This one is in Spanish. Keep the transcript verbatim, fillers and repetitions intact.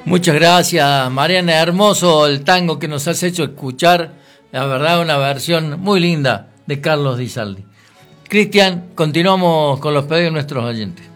Muchas gracias, Mariana. Hermoso el tango que nos has hecho escuchar. La verdad, una versión muy linda de Carlos Di Saldi. Cristian, continuamos con los pedidos de nuestros oyentes.